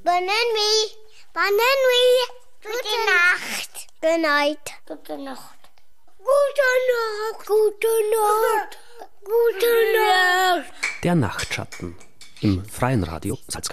Bonne nuit. Gute Nacht. Good night. Gute Nacht. Gute Nacht. Gute Nacht. Der Nachtschatten im Freien Radio Salzkammergut.